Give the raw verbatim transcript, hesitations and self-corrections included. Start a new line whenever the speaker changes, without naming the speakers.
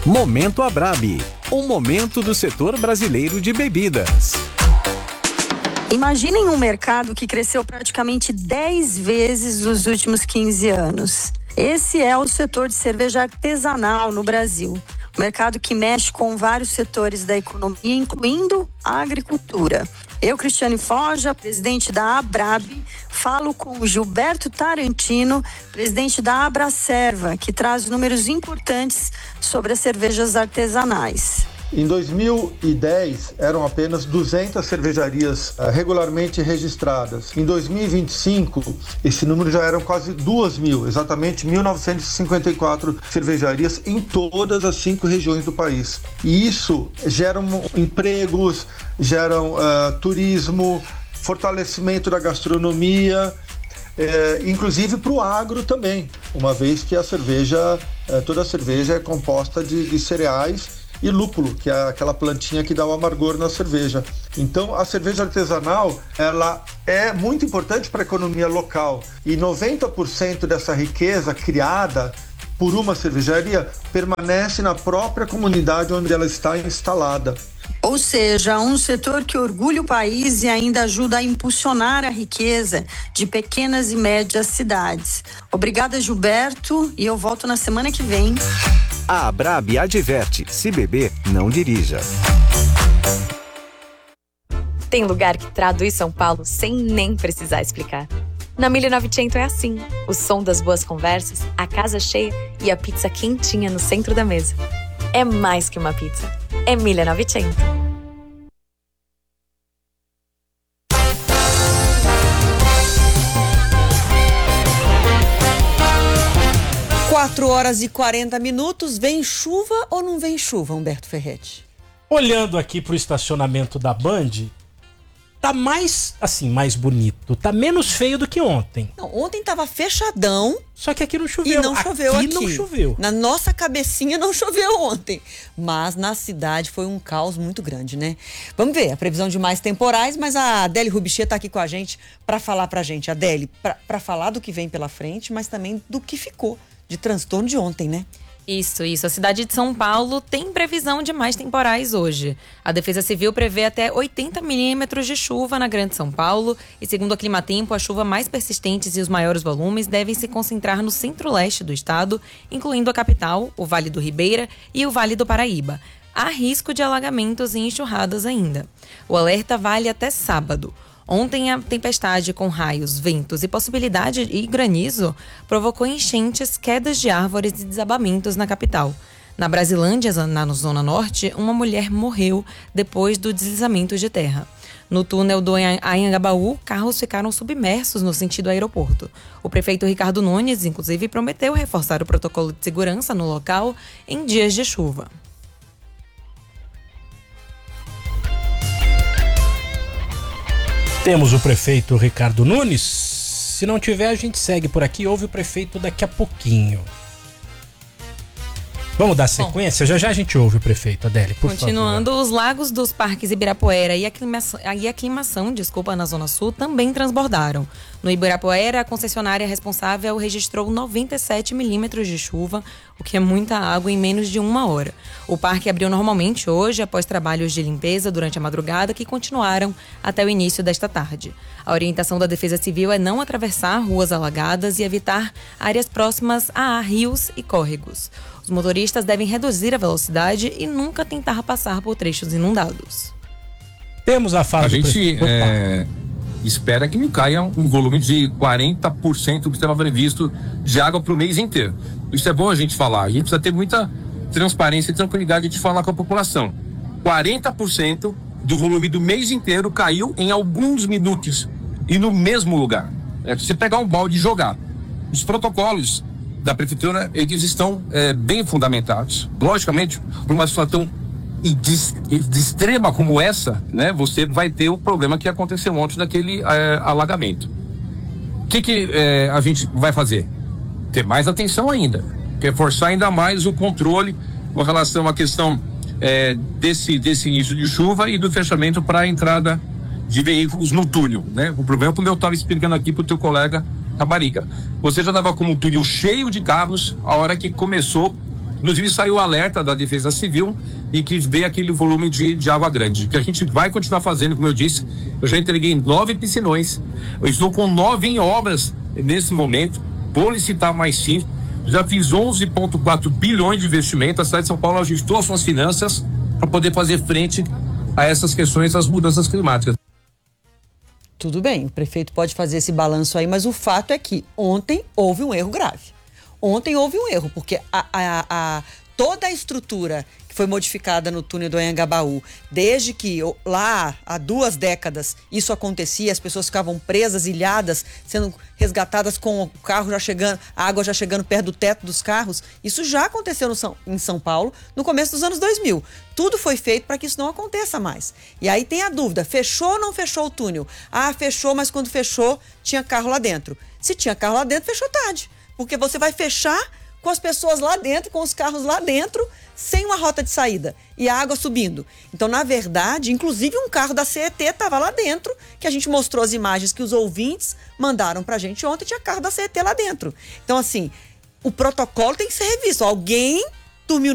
Momento Abrabi, um momento do setor brasileiro de bebidas.
Imaginem um mercado que cresceu praticamente dez vezes nos últimos quinze anos. Esse é o setor de cerveja artesanal no Brasil. Um mercado que mexe com vários setores da economia, incluindo a agricultura. Eu, Cristiane Forja, presidente da Abrabi, falo com o Gilberto Tarantino, presidente da Abracerva, que traz números importantes sobre as cervejas artesanais.
Em dois mil e dez, eram apenas duzentas cervejarias uh, regularmente registradas. Em dois mil e vinte e cinco, esse número já eram quase duas mil, exatamente mil novecentas e cinquenta e quatro cervejarias em todas as cinco regiões do país. E isso gera um, empregos, geram uh, turismo, fortalecimento da gastronomia, eh, inclusive para o agro também, uma vez que a cerveja, eh, toda a cerveja é composta de, de cereais e lúpulo, que é aquela plantinha que dá o amargor na cerveja. Então, a cerveja artesanal, ela é muito importante para a economia local. E noventa por cento dessa riqueza criada por uma cervejaria permanece na própria comunidade onde ela está instalada.
Ou seja, um setor que orgulha o país e ainda ajuda a impulsionar a riqueza de pequenas e médias cidades. Obrigada, Gilberto, e eu volto na semana que vem.
A Abrabi adverte, se beber, não dirija.
Tem lugar que traduz São Paulo sem nem precisar explicar. Na mille e novecento é assim, o som das boas conversas, a casa cheia e a pizza quentinha no centro da mesa. É mais que uma pizza, é mille e novecento.
quatro horas e quarenta minutos, vem chuva ou não vem chuva, Humberto Ferretti?
Olhando aqui pro estacionamento da Band, tá mais, assim, mais bonito, tá menos feio do que ontem.
Não, ontem tava fechadão.
Só que aqui não choveu.
E não choveu aqui.
Aqui não choveu.
Na nossa cabecinha não choveu ontem. Mas na cidade foi um caos muito grande, né? Vamos ver, a previsão de mais temporais, mas a Adélie Rubichê tá aqui com a gente pra falar pra gente. Adélie, pra, pra falar do que vem pela frente, mas também do que ficou de transtorno de ontem, né?
Isso, isso. A cidade de São Paulo tem previsão de mais temporais hoje. A Defesa Civil prevê até oitenta milímetros de chuva na Grande São Paulo e, segundo a Climatempo, as chuvas mais persistentes e os maiores volumes devem se concentrar no centro-leste do estado, incluindo a capital, o Vale do Ribeira e o Vale do Paraíba. Há risco de alagamentos e enxurradas ainda. O alerta vale até sábado. Ontem, a tempestade com raios, ventos e possibilidade de granizo provocou enchentes, quedas de árvores e desabamentos na capital. Na Brasilândia, na zona norte, uma mulher morreu depois do deslizamento de terra. No túnel do Anhangabaú, carros ficaram submersos no sentido aeroporto. O prefeito Ricardo Nunes, inclusive, prometeu reforçar o protocolo de segurança no local em dias de chuva.
Temos o prefeito Ricardo Nunes. Se não tiver, a gente segue por aqui. Ouve o prefeito daqui a pouquinho. Vamos dar sequência? Bom, já já a gente ouve o prefeito, Adélie, por
continuando,
favor.
Os lagos dos parques Ibirapuera e a aclimação, e a aclimação, desculpa, na Zona Sul também transbordaram. No Ibirapuera, a concessionária responsável registrou noventa e sete milímetros de chuva, o que é muita água em menos de uma hora. O parque abriu normalmente hoje, após trabalhos de limpeza durante a madrugada, que continuaram até o início desta tarde. A orientação da Defesa Civil é não atravessar ruas alagadas e evitar áreas próximas a rios e córregos. Os motoristas devem reduzir a velocidade e nunca tentar passar por trechos inundados.
Temos a fala
A gente é, espera que não caia um volume de quarenta por cento que estava previsto de água para o mês inteiro. Isso é bom a gente falar. A gente precisa ter muita transparência e tranquilidade de falar com a população. quarenta por cento do volume do mês inteiro caiu em alguns minutos e no mesmo lugar. É você pegar um balde e jogar. Os protocolos da prefeitura, eles estão é, bem fundamentados. Logicamente, por uma situação de, de extrema como essa, né, você vai ter o problema que aconteceu ontem daquele é, alagamento. O que, que é, a gente vai fazer? Ter mais atenção ainda, reforçar ainda mais o controle com relação à questão é, desse, desse início de chuva e do fechamento para a entrada de veículos no túnel, né? O problema, como eu estava explicando aqui para o teu colega Caparica, você já estava com um túnel cheio de carros a hora que começou Inclusive saiu o alerta da Defesa Civil e que vê aquele volume de, de água grande, que a gente vai continuar fazendo, como eu disse. Eu já entreguei nove piscinões, eu estou com nove em obras nesse momento, vou licitar mais cinco, já fiz onze vírgula quatro bilhões de investimento. A cidade de São Paulo ajustou as suas finanças para poder fazer frente a essas questões das mudanças climáticas.
Tudo bem, o prefeito pode fazer esse balanço aí, mas o fato é que ontem houve um erro grave. Ontem houve um erro, porque a, a, a, toda a estrutura que foi modificada no túnel do Anhangabaú, desde que lá há duas décadas isso acontecia, as pessoas ficavam presas, ilhadas, sendo resgatadas com o carro já chegando, a água já chegando perto do teto dos carros, isso já aconteceu no São, em São Paulo no começo dos anos dois mil. Tudo foi feito para que isso não aconteça mais. E aí tem a dúvida, fechou ou não fechou o túnel? Ah, fechou, mas quando fechou tinha carro lá dentro. Se tinha carro lá dentro, fechou tarde. Porque você vai fechar com as pessoas lá dentro, com os carros lá dentro, sem uma rota de saída e a água subindo. Então, na verdade, inclusive um carro da C E T estava lá dentro, que a gente mostrou as imagens que os ouvintes mandaram pra gente ontem, tinha carro da C E T lá dentro. Então, assim, o protocolo tem que ser revisto. Alguém dormiu